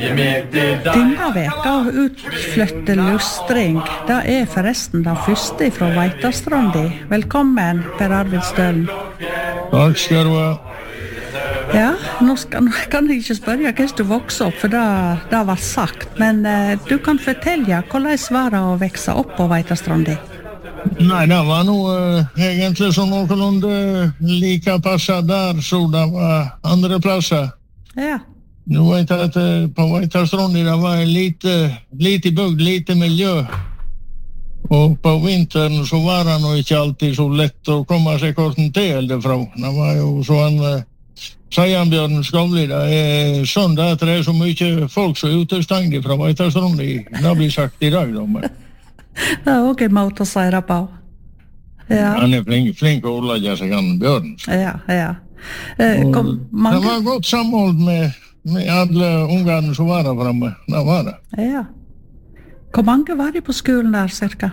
Denne veka utflytte lustring, det forresten den første fra Veitastrandi. Velkommen, Per Arvid Stølen. Takk skal du ha. Ja, nå kan jeg ikke spørre hvordan du vokste opp, for det var sagt. Men du kan fortelle, hvordan var det å vekse opp på Veitastrandi? Nei, det var nog egentlig sånn noenlunde like passet der, så det var andre plasser. Ja. Nu vet jag att på Veitastrandi det var lite bygd, lite miljö. Och på vintern så var det nog inte alltid så lätt att komma sig korten till därifrån. Det var ju så en Seianbjörn skavlig. Det är sånt att det är så mycket folk som är utestängda från Veitastrandi. Det blir sagt idag då. Det är också en måte att säga det på. Ja. Han är flink att lägga sig an Björn. Ja. Det var gott samhold med alla ungarna som var där framme. Det var det. Ja. Hvor mange var det på skolen der, cirka?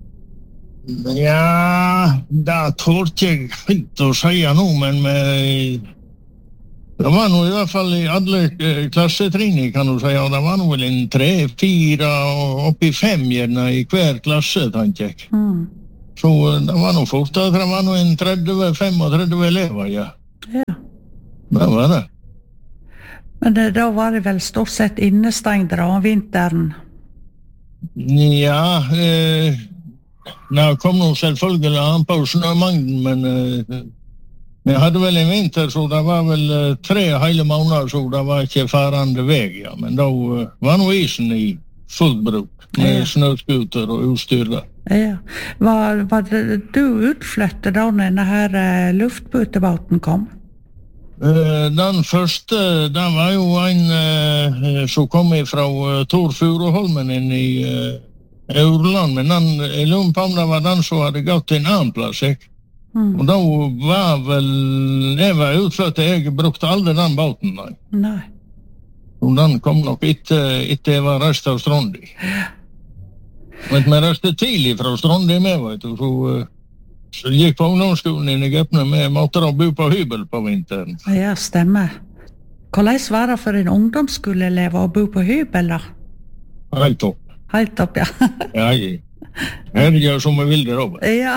Ja, det torde jag inte att säga nu, men det var nog i alla fall i alla klassetringar kan du säga. Det var nog väl en 3, 4 och upp i 5 gärna i hver klasse, tänkte jag. Så det var nog fortare, det var nog en 35 elever, ja. Ja. Det var det. Men då var det väl stort sett innestängda om vintern? Ja, det kom nog selvfølgelig an på snømengden, men jeg hadde vel en vinter, så det var vel 3 hele måneder, så det var ikke farande väg, ja. Men då var nog isen i fullt bruk med snöskuter och utstyr där. Ja. Var du utflyttad då när den här luftbåten kom? Den første, den var jo en som kom ifrån Tor Furuholmen inn i Urland, men den i Lumpamna var den som hade gått till en annan plats. Och då var väl, det var utflyttet, jag brukte aldrig den båten. Nej. Och den kom nog inte var rest av Strandi. Men med rest tidigt från Strandi med, vet du, så gick på ungdomsskolen i Gäppne med måtte de bo på hybel på vintern. Ja, stämmer. Hvordan var det for en ungdomsskoleelev å bo på hybel da? Helt topp. Helt topp, ja. Ja, her gjør som vi vil det da. Ja.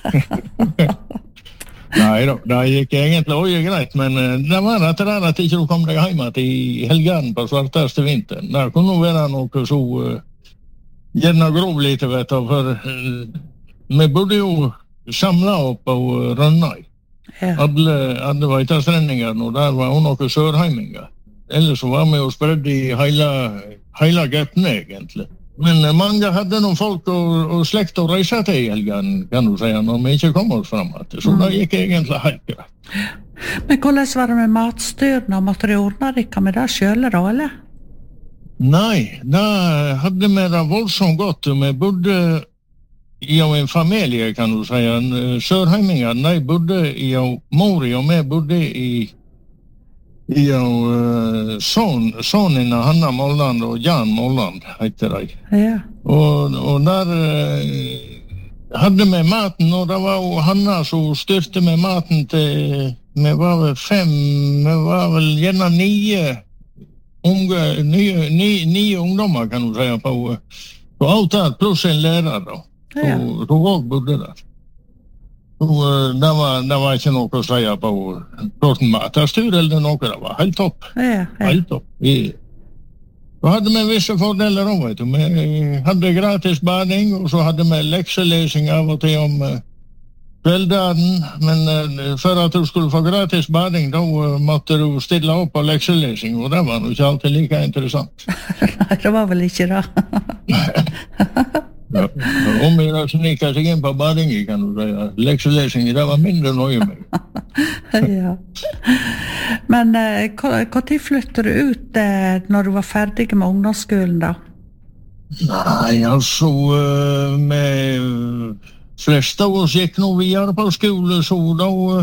Nei da, det gikk egentlig også greit, men det var rett og slett at ikke du kom deg hjemme til helgen på svarteste vinteren. Det kunne være noe så gjerne grov lite, vet du, for vi bodde jo samla upp och Rönnaj. Ja. Alla Veitastränningar och där var hon och sörheimingar. Eller så var vi och spredde i hela Gäppne egentligen. Men många hade nog folk och släkt att resa till i helgen, kan du säga, när de inte kom oss framåt. Så det gick egentligen helt greit. Men hvordan var det med matstyrna? Måtte du ordna dere med det själv då, eller? Nej, det hade med det våldsomt gott. Vi bodde i en familj, kan du säga. Sörheimingar, nej, bodde i Mori och med bodde i sonen Hanna Molland och Jan Molland heter det. Ja. Och där hade med maten, och det var Hanna som styrte med maten till, med var väl 5, med var väl gärna 9 ungdomar, kan du säga, på allt där plus en lärare då. Ja. Och då bodde där. Och det var inte något att säga på korten matastyr eller något. Det var helt topp. Ja. Helt topp. Då hade man vissa fördelar då, vet du. Vi hade gratis badning och så hade man läxeläsning av och till om kvälldagen. Men för att du skulle få gratis badning då måste du ställa upp på läxeläsning, och det var nog inte alltid lika intressant. Nej, det var väl inte det. Ja, om jag snickade sig in på badingen, kan du säga. Läxeläsning, det var mindre nöje med. Ja. Men hva tid flyttade du ut när du var färdig med ungdomsskolan då? Nej, alltså med flesta av oss gick nog vidare på skolan, så då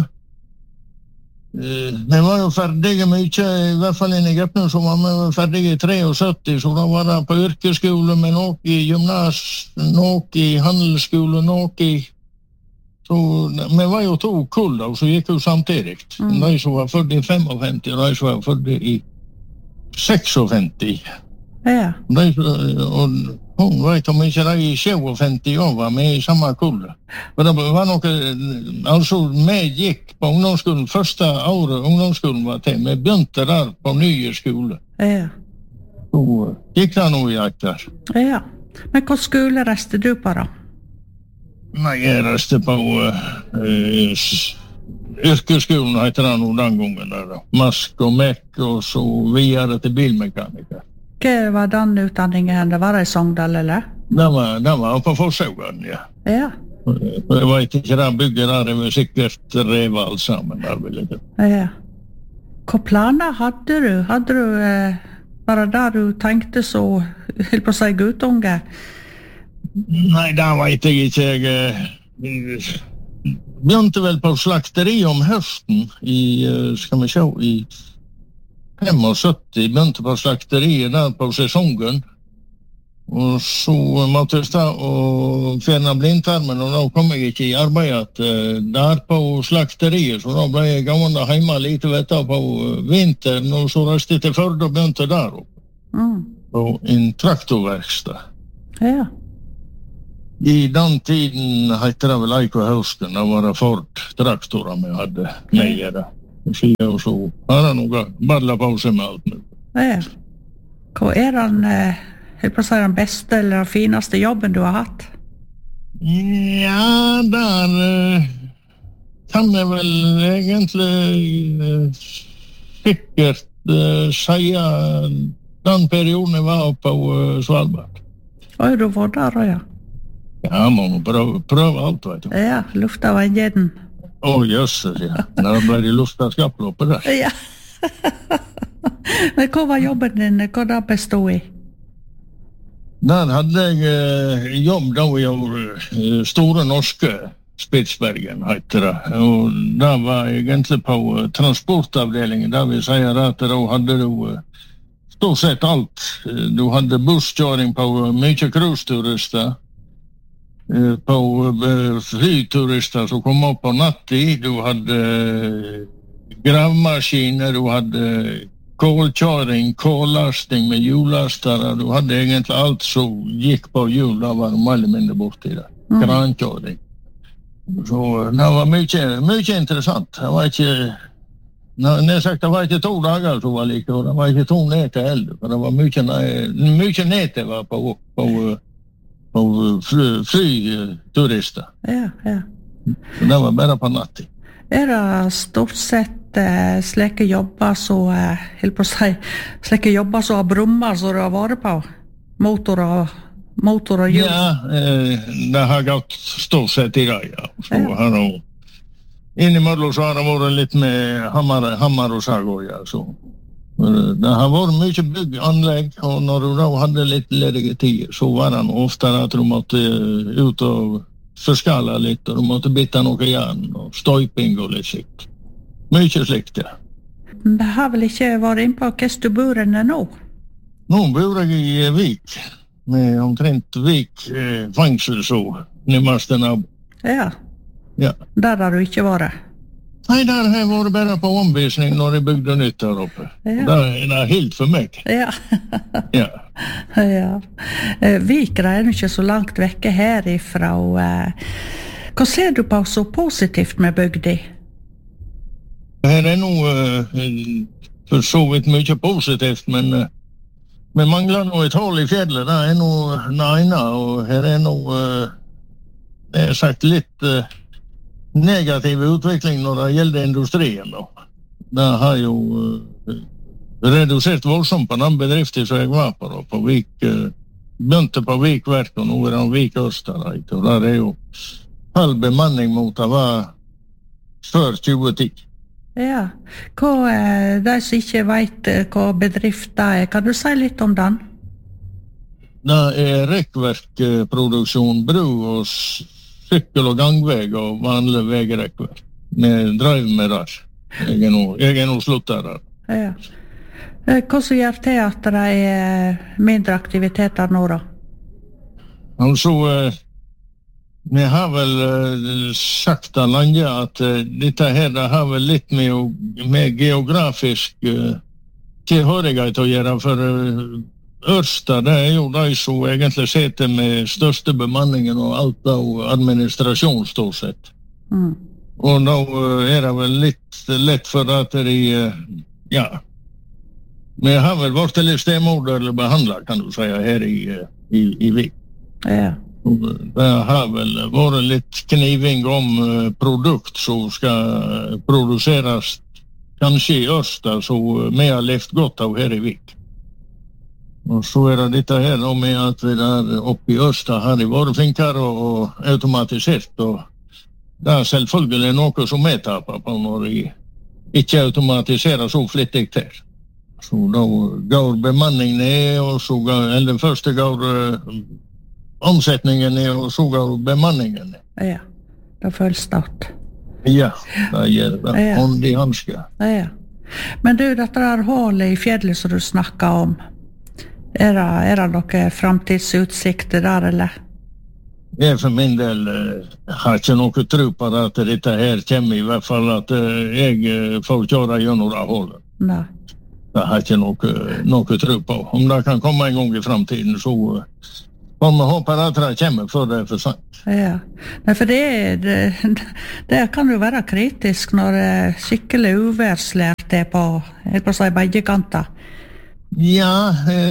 det var ju färdiga mycket, i alla fall i Gäppne, så var man färdiga i 73, så då var det på yrkesskolan, men och i gymnasiet, och i handelsskolan, och i så men var ju 2 kull då, så gick ju samtidigt. De som var födda i 55 och de som var födda i 56. Ja. Og hun vet om ikke de 57 år var med i samme kull. For det var noe, altså vi gikk på ungdomsskolen, første året ungdomsskolen var til, vi begynte der på nye skole. Ja. Så gikk det noe i etter. Ja. Men hva skole reiste du på da? Nei, jeg reiste på yrkesskolen, heter det noe den gangen der da. Mask og mekk, og så videre til bilmekaniker. Hva var den utdanningen? Det var i Sogndal, eller? Det var på Forsøgen, ja. Ja. Jeg vet ikke, det bygget der er sikkert revet alt sammen der, vil jeg tro. Ja. Hva planer hadde du? Hadde du bare der du tenkte så, helt på å si guttunge? Nei, det vet jeg ikke. Jeg begynte vel på slakteri om høsten i, skal vi se, i 75, begynte på slakteriet der på sesongen. Og så måtte jeg stå og fjerne blindtarmen, og da kom jeg ikke i arbeid der på slakteriet, så da ble jeg gående hjemme litt vet på vinteren, og så reiste jeg til Førde og begynte der oppe. På en traktorverksted. Ja. I den tiden heter det vel Eiko Høsten, da var det Ford-traktorer vi hadde med det. Og så har det noe badlet på seg med alt nå. Ja. Hva den, helt på å si, den beste eller den fineste jobben du har hatt? Ja, der kan jeg vel egentlig sikkert si den perioden jeg var på Svalbard. Oi, du var der, ja. Ja, man må prøve alt, vet du. Ja, lufta var gjedden. Jøsses, ja. Da ble det lufta skaploppet der. Ja. Men hva var jobben din? Hva det bestod i? Der hadde jeg jobb da i Store Norske Spitsbergen, heter det. Og da var jeg egentlig på transportavdelingen, der vi sier at da hadde du stort sett alt. Du hadde busskjøring på mye cruiseturister, på flyturister som kom opp på natten. Du hadde gravmaskiner, du hadde kålkjøring, kållasting med hjullastere. Du hadde egentlig alt som gikk på hjul, da var de alle mindre borti det. Krankjøring. Så det var mye interessant. Det var ikke, det var ikke 2 dager som var like, og det var ikke 2 netter heller, for det var mye netter var på flyturister. Ja, ja. Så det var bare på natten. Det stort sett slike jobber så, helt på å si, slike jobber så har brummer som du har vært på? Motor og hjul? Ja, det har gått stort sett i dag, ja. Så har det, innimellom så har det vært litt med hammer og sag også, ja. Så det har vært mye bygganlegg, og når du da hadde litt ledige tid, så var det ofte at du måtte ut og forskala litt, og du måtte bytte noe jern og støyping og litt slikt. Mye slikt, ja. Det har vel ikke vært inn på hvordan du bor nå? Nå bor jeg i Vik, med omtrent Vik fengsel så, nærmeste nabo. Ja. Ja. Der har du ikke vært? Nei, der har jeg vært bare på omvisning når jeg bygde nytt der oppe. Ja. Det helt for meg. Ja. Ja. Ja. Vik er ikke så langt vekke herifra. Hva ser du på så positivt med bygda? Her er noe for så vidt mye positivt, men vi mangler noe et hull i fjellet. Det er noe ene, og her er noe, det er sagt litt negativ utvikling når det gjelder industrien. Da. Det har jo redusert voldsomt på den bedriften som jeg var på. Da, på Vik, begynte på Vikverk, og nå er det Vik Østerreit. Og der er jo halv bemanning mot det var før 2010. Ja, de som ikke vet hva bedrift det er, kan du si litt om den? Det er rekkverkproduksjon, bru og sykkel- og gangveg og vanlig vegrekkverk. Vi driver med det. Jeg er nå sluttet der. Ja. Hva som gjør til at det er mindre aktiviteter nå da? Altså, vi har vel sagt av landet at dette her det har vel litt med geografisk høriga til å gjøre, for Ørsta, det jo de som egentlig sitter med største bemanningen og alt av administrasjon stort sett. Og nå det vel litt lett for at de, vi har vel vært litt stemoderlig behandlet, kan du si, her i Vik. Ja. Det har vel vært litt kniving om produkt som skal produseres kanskje i Ørsta, så vi har levt godt av her i Vik. Og så det dette her med at vi der oppe i Ørsta har de vært flinkere og automatisert, og det selvfølgelig noe som vi taper på når de ikke automatiserer så flittig til. Så da går bemanningen ned, og så eller første går omsetningen ned, og så går bemanningen ned. Ja, det føles start. Ja, det gjør det. Hånd i hanske. Ja. Men du, dette der hålet i fjellet som du snakket om, det noen framtidsutsikter der, eller? Jeg for min del har ikke noe tro på at dette her kommer, i hvert fall at jeg får kjøre gjennom det hålet. Nei. Det har ikke noe tro på. Om det kan komme en gang i fremtiden, så får vi håpe at det kommer før det for sent. Ja, nei, for det kan jo være kritisk når det skikkelig uværslært på, jeg på å si, begge kanter. Ja,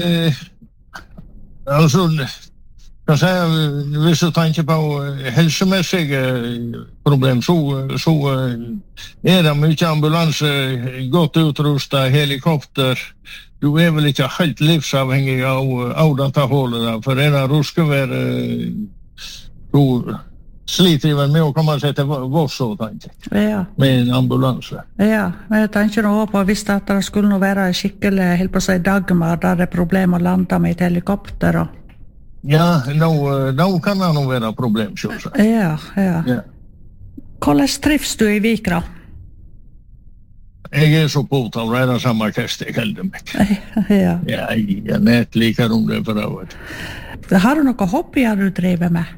altså, kan si, hvis du tenker på helsemessige problem, så det mye ambulanse, godt utrustet, helikopter. Du vel ikke helt livsavhengig av dette hålet, for det ruskevær, du sliter vel med å komme seg til Voss, tenker jeg, med en ambulanse. Ja, men jeg tenker nå på hvis det skulle være skikkelig, helt på å si, Dagmar, der det problem å lande med et helikopter. Ja, nå kan det nå være problem, selvsagt. Ja. Hvordan trives du i Vik, da? Jeg så på av det samme kastet jeg helder meg. Ja. Ja, jeg nett liker om det for det. Har du noen hobbyer du driver med?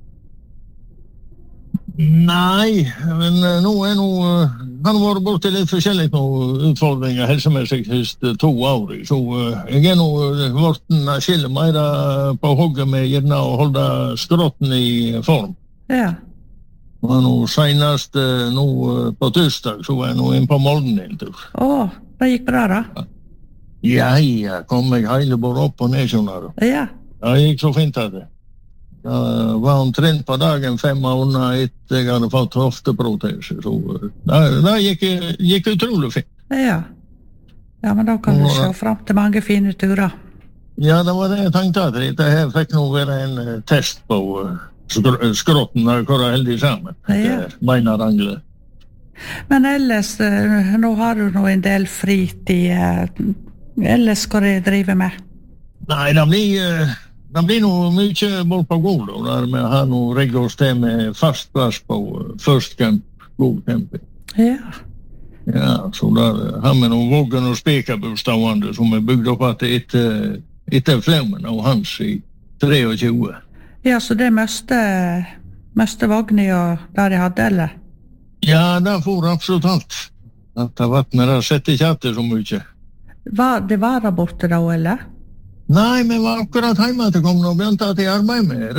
Nei, men nå kan det være borte litt forskjellig utfordringer helsemessig siste 2 år. Så jeg nå vært skille mer på hogget med gjerne å holde skrotten i form. Ja. Og nå senest nå på tirsdag så var jeg nå inn på Molden en tur. Det gikk bra da? Ja, kom jeg hele bare opp og ned, skjønner du. Ja. Det gikk så fint at det. Det var omtrent på dagen 5 måneder etter jeg hadde fått hofteprotese, så det gikk utrolig fint. Ja, men da kan du se frem til mange fine turer. Ja, det var det jeg tenkte, at dette her fikk nå være en test på skrotten, hvor det heldig sammen. Ja. Beina rangler. Men ellers, nå har du nå en del fritid. Ellers hva du driver med? Nei, det blir noe mye bort på gård, der vi har noe rigget oss til med fast plass på First Camp, god camping. Ja, så der har vi noen våggen og spekabostående som bygd opp etter flemmen av hans i 23. Ja, så det meste vogni og der jeg hadde, eller? Ja, det får absolutt alt. At vattnet der setter ikke etter så mye. Det var der borte da, eller? Nei, vi var akkurat hjemme til å komme og begynte at jeg arbeid med.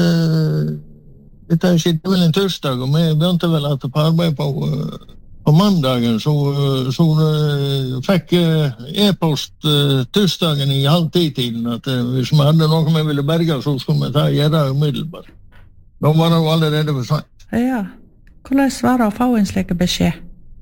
Dette skjedde vel en tirsdag, og vi begynte vel at på arbeid på mandagen, så fikk e-post tirsdagen i 9:30-tiden, at hvis vi hadde noe vi ville berge, så skulle vi gjøre det umiddelbart. Da var det jo allerede for sent. Ja, hvordan var det å få en slik beskjed?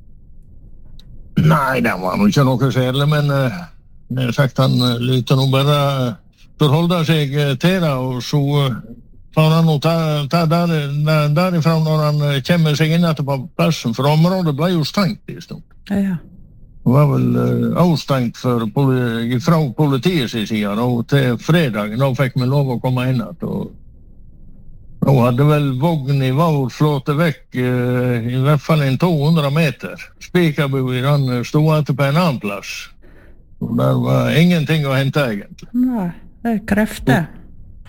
Nei, det var ikke noe særlig, men jeg har sagt han lytter nå bare forholde seg til det, og så får han nå ta derifra når han kommer seg inn etter på plassen, for området ble jo stengt i stund. Ja. Det var vel avstengt fra politiets side, og til fredagen da fikk vi lov å komme inn etter, og da hadde vel vogn i vår flåte vekk i hvert fall en 200 meter. Spikabuer, han stod etter på en annen plass. Og der var ingenting å hente egentlig. Nei, det krefter.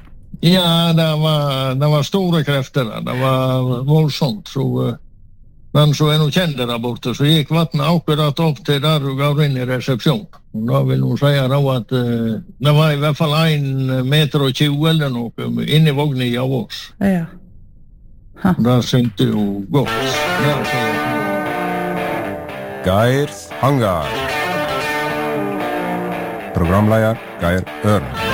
Ja, det var store krefter der. Det var voldsomt. Så Men så nog kände där borta så gick vattnet akkurat upp till där och gav in i reception. Och då vill nog säga då att det var i alla fall 1,20 meter eller något in i vagnen av oss. Ja. Där synte ju gott. Geir Hangar. Programleder Geir Ørn.